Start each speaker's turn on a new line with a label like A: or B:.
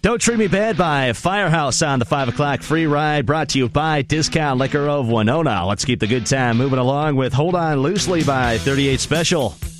A: Don't Treat Me Bad by Firehouse on the 5 o'clock free ride, brought to you by Discount Liquor of Winona. Let's keep the good time moving along with Hold On Loosely by 38 Special.